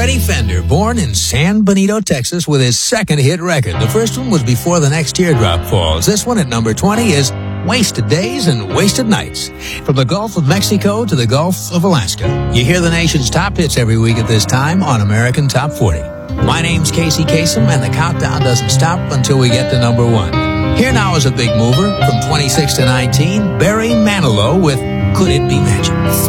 Freddie Fender, born in San Benito, Texas, with his second hit record. The first one was Before the Next Teardrop Falls. This one at number 20 is Wasted Days and Wasted Nights. From the Gulf of Mexico to the Gulf of Alaska, you hear the nation's top hits every week at this time on American Top 40. My name's Casey Kasem, and the countdown doesn't stop until we get to number 1. Here now is a big mover from 26 to 19, Barry Manilow with Could It Be Magic.